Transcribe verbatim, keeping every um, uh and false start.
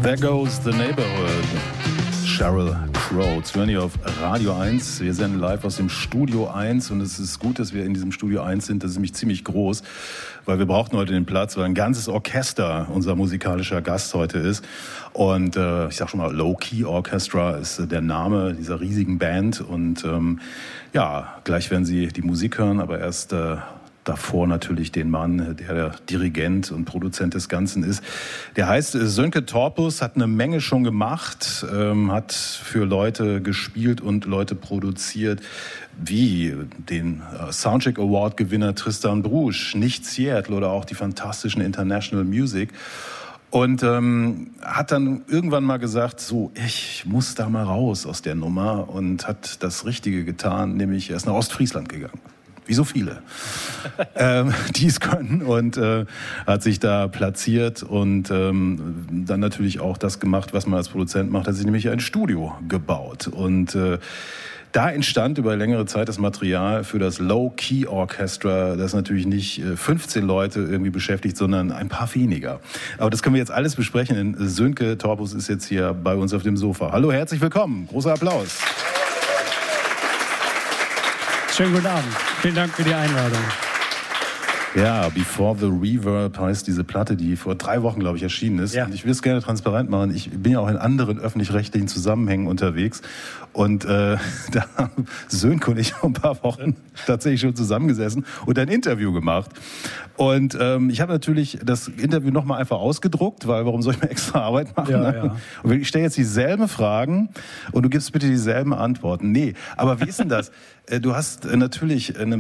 There Goes the Neighborhood. Sheryl Crow. Jetzt hören wir auf Radio eins. Wir senden live aus dem Studio eins und es ist gut, dass wir in diesem Studio eins sind. Das ist nämlich ziemlich groß, weil wir brauchten heute den Platz, weil ein ganzes Orchester unser musikalischer Gast heute ist. Und äh, ich sag schon mal, Low Key Orchestra ist äh, der Name dieser riesigen Band. Und ähm, ja, gleich werden Sie die Musik hören, aber erst äh, davor natürlich den Mann, der der Dirigent und Produzent des Ganzen ist. Der heißt Sönke Torpus, hat eine Menge schon gemacht, ähm, hat für Leute gespielt und Leute produziert, wie den Soundcheck Award Gewinner Tristan Brusch, Nicht Seattle oder auch die fantastischen International Music. Und ähm, hat dann irgendwann mal gesagt, so, ich muss da mal raus aus der Nummer, und hat das Richtige getan, nämlich er ist nach Ostfriesland gegangen. Wie so viele, ähm, die es können, und äh, hat sich da platziert und ähm, dann natürlich auch das gemacht, was man als Produzent macht, hat sich nämlich ein Studio gebaut. Und äh, da entstand über längere Zeit das Material für das Low Key Orchestra, das natürlich nicht äh, fünfzehn Leute irgendwie beschäftigt, sondern ein paar weniger. Aber das können wir jetzt alles besprechen, denn Sönke Torpus ist jetzt hier bei uns auf dem Sofa. Hallo, herzlich willkommen, großer Applaus. Schönen guten Abend. Vielen Dank für die Einladung. Ja, Before the Reverb heißt diese Platte, die vor drei Wochen, glaube ich, erschienen ist. Ja. Und ich will es gerne transparent machen. Ich bin ja auch in anderen öffentlich-rechtlichen Zusammenhängen unterwegs. Und äh, da haben Sönke und ich vor ein paar Wochen tatsächlich schon zusammengesessen und ein Interview gemacht. Und ähm, ich habe natürlich das Interview nochmal einfach ausgedruckt, weil warum soll ich mir extra Arbeit machen? Ja, ne? ja. Und ich stelle jetzt dieselben Fragen und du gibst bitte dieselben Antworten. Nee, aber wie ist denn das? Du hast natürlich eine